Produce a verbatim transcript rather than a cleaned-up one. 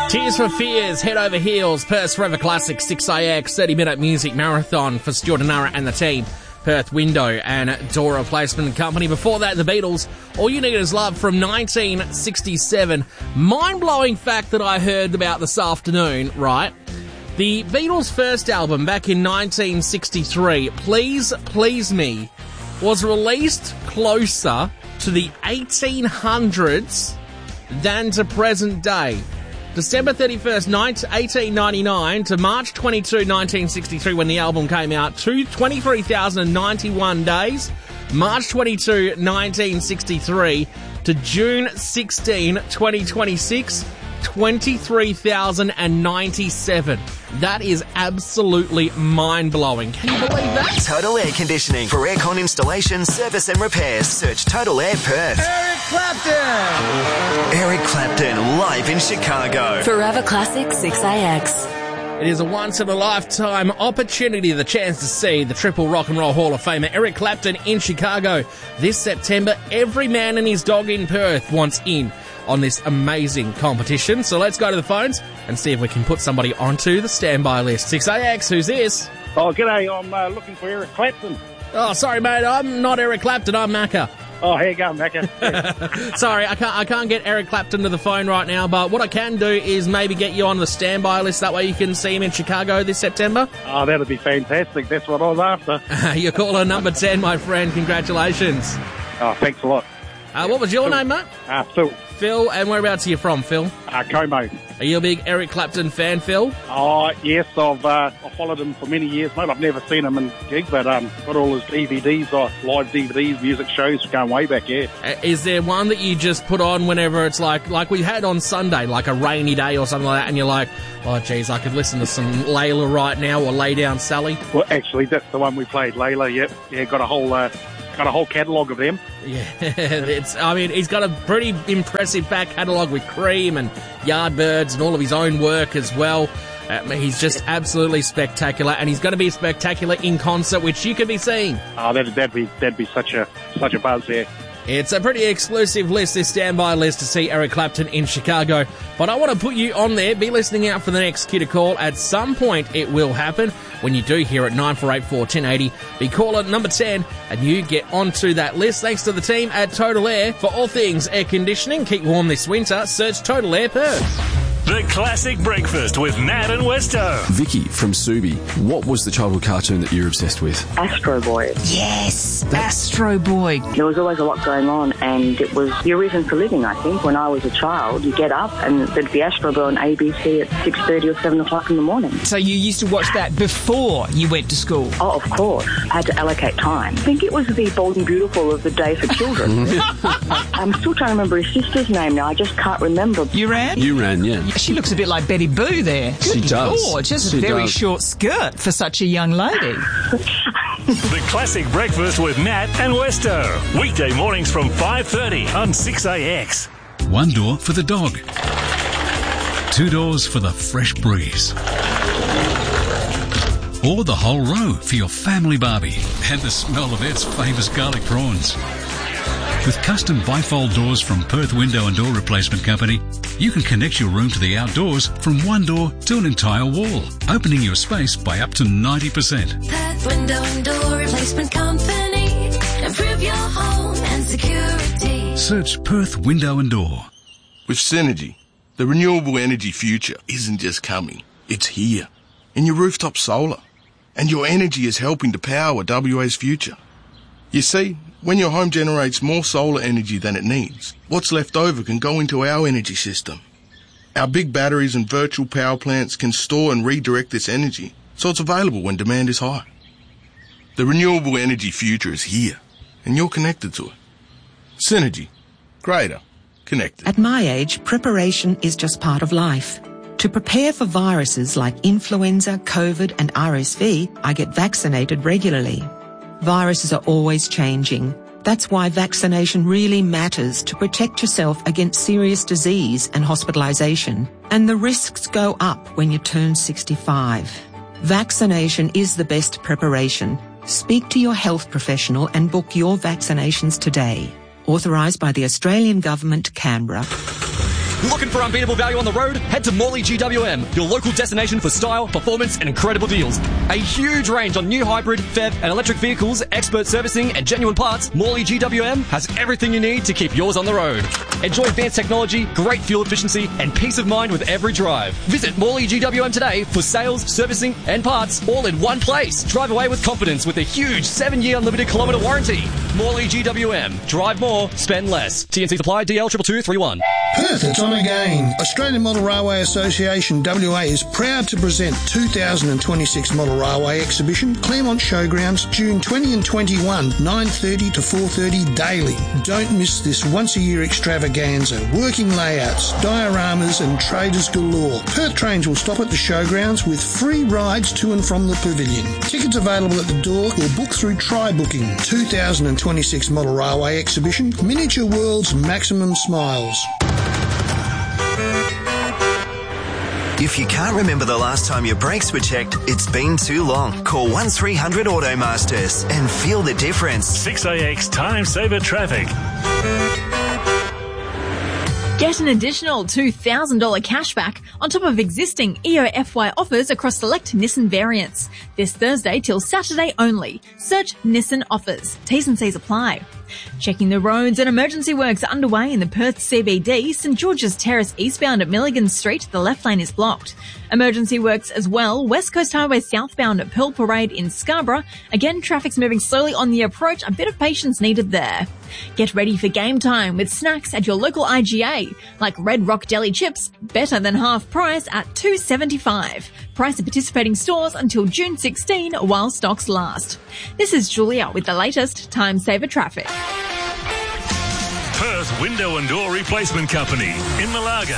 Tears for Fears, Head Over Heels, Perth's Forever Classic, six A X, thirty-minute music marathon for Stuart Nara and the team. Perth Window and Door Replacement Company. Before that, the Beatles, All You Need Is Love from nineteen sixty-seven. Mind-blowing fact that I heard about this afternoon, right? The Beatles' first album back in nineteen sixty-three, Please Please Me, was released closer to the eighteen hundreds than to present day. December thirty-first, eighteen ninety-nine to March twenty-second, nineteen sixty-three when the album came out, twenty-three thousand ninety-one days. March twenty-second, nineteen sixty-three to June sixteenth, twenty twenty-six, twenty-three thousand ninety-seven. That is absolutely mind-blowing. Can you believe that? Total Air Conditioning. For aircon installation, service and repairs, search Total Air Perth. Eric Clapton! Eric Clapton, live in Chicago. Forever Classic six A X. It is a once-in-a-lifetime opportunity, the chance to see the Triple Rock and Roll Hall of Famer Eric Clapton in Chicago this September. Every man and his dog in Perth wants in on this amazing competition. So let's go to the phones and see if we can put somebody onto the standby list. six A X, who's this? Oh, g'day. I'm uh, looking for Eric Clapton. Oh, sorry, mate. I'm not Eric Clapton. I'm Macca. Oh, how you going, Macca? Yeah. Sorry, I can't I can't get Eric Clapton to the phone right now, but what I can do is maybe get you on the standby list. That way you can see him in Chicago this September. Oh, that'd be fantastic. That's what I was after. You're caller number ten, my friend. Congratulations. Oh, thanks a lot. Uh, what was your Phil. name, mate? Uh, Phil. Phil, and whereabouts are you from, Phil? Uh, Como. Are you a big Eric Clapton fan, Phil? Oh, yes, I've uh, I followed him for many years, mate. I've never seen him in gig, but um, got all his D V Ds, uh, live D V Ds, music shows going way back, yeah. Uh, is there one that you just put on whenever it's like, like we had on Sunday, like a rainy day or something like that, and you're like, oh, geez, I could listen to some Layla right now or Lay Down Sally? Well, actually, that's the one we played, Layla, yep. Yeah, got a whole... Uh, Got a whole catalogue of them. Yeah, it's. I mean, he's got a pretty impressive back catalogue with Cream and Yardbirds and all of his own work as well. Uh, he's just absolutely spectacular, and he's going to be spectacular in concert, which you could be seeing. Oh, that'd, that'd be that'd be such a such a buzz there. It's a pretty exclusive list, this standby list, to see Eric Clapton in Chicago. But I want to put you on there. Be listening out for the next key to call. At some point, it will happen. When you do hear it, nine four eight four, one zero eight zero, be caller number ten, and you get onto that list. Thanks to the team at Total Air. For all things air conditioning, keep warm this winter, search Total Air Perth. The Classic Breakfast with Nat and Westo. Vicky from Subi, what was the childhood cartoon that you're obsessed with? Astro Boy. Yes, Astro Boy. There was always a lot going on, and it was your reason for living, I think. When I was a child, you get up and there'd be Astro Boy on A B C at six thirty or seven o'clock in the morning. So you used to watch that before you went to school? Oh, of course. I had to allocate time. I think it was the Bold and Beautiful of the day for children. I'm still trying to remember his sister's name now. I just can't remember. You ran? You ran, yeah. She looks a bit like Betty Boo there. She Good does. Lord, just She a very does. short skirt for such a young lady. The Classic Breakfast with Nat and Westo. Weekday mornings from five thirty on six A X. One door for the dog. Two doors for the fresh breeze. Or the whole row for your family barbie and the smell of its famous garlic prawns. With custom bifold doors from Perth Window and Door Replacement Company, you can connect your room to the outdoors from one door to an entire wall, opening your space by up to ninety percent. Perth Window and Door Replacement Company. Improve your home and security. Search Perth Window and Door. With Synergy, the renewable energy future isn't just coming, it's here. In your rooftop solar. And your energy is helping to power W A's future. You see, when your home generates more solar energy than it needs, what's left over can go into our energy system. Our big batteries and virtual power plants can store and redirect this energy, so it's available when demand is high. The renewable energy future is here, and you're connected to it. Synergy. Greater. Connected. At my age, preparation is just part of life. To prepare for viruses like influenza, COVID and R S V, I get vaccinated regularly. Viruses are always changing. That's why vaccination really matters to protect yourself against serious disease and hospitalization. And the risks go up when you turn sixty-five. Vaccination is the best preparation. Speak to your health professional and book your vaccinations today. Authorised by the Australian Government, Canberra. Looking for unbeatable value on the road? Head to Morley G W M, your local destination for style, performance, and incredible deals. A huge range on new hybrid, F E V, and electric vehicles, expert servicing, and genuine parts. Morley G W M has everything you need to keep yours on the road. Enjoy advanced technology, great fuel efficiency, and peace of mind with every drive. Visit Morley G W M today for sales, servicing, and parts all in one place. Drive away with confidence with a huge seven-year unlimited kilometre warranty. Morley G W M. Drive more, spend less. T N C supply D L two two three one. Perth, it's on again. Australian Model Railway Association W A is proud to present two thousand twenty-six Model Railway Exhibition, Claremont Showgrounds, June twentieth and twenty-first, nine thirty to four thirty daily. Don't miss this once-a-year extravaganza. Working layouts, dioramas and traders galore. Perth trains will stop at the showgrounds with free rides to and from the pavilion. Tickets available at the door or book through Try Booking. two thousand twenty-six Model Railway Exhibition, Miniature World's Maximum Smiles. If you can't remember the last time your brakes were checked, it's been too long. Call one three hundred Automasters and feel the difference. six A X Time Saver Traffic. Get an additional two thousand dollars cashback on top of existing E O F Y offers across select Nissan variants. This Thursday till Saturday only. Search Nissan offers. T's and C's apply. Checking the roads, and emergency works are underway in the Perth C B D. St George's Terrace eastbound at Milligan Street, the left lane is blocked. Emergency works as well, West Coast Highway southbound at Pearl Parade in Scarborough. Again, traffic's moving slowly on the approach, a bit of patience needed there. Get ready for game time with snacks at your local I G A, like Red Rock Deli chips, better than half price at two dollars seventy-five. Price at participating stores until June sixteenth while stocks last. This is Julia with the latest Time Saver Traffic. Perth Window and Door Replacement Company in Malaga.